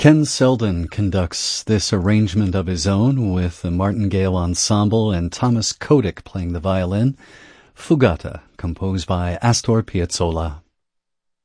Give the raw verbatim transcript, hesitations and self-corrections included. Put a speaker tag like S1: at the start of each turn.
S1: Ken Selden conducts this arrangement of his own with the Martingale Ensemble and Thomas Kotick playing the violin. Fugata, composed by Astor Piazzolla.